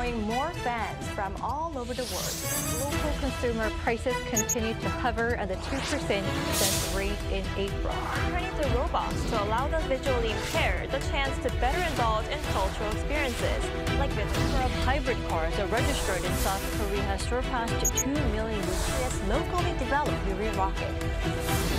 drawing more fans from all over the world. Local consumer prices continue to hover at the 2% success rate in April. Turning to robots to allow the visually impaired the chance to better indulge in cultural experiences. Like the number of hybrid cars are registered in South Korea has surpassed 2 million with this locally developed Yuri rocket.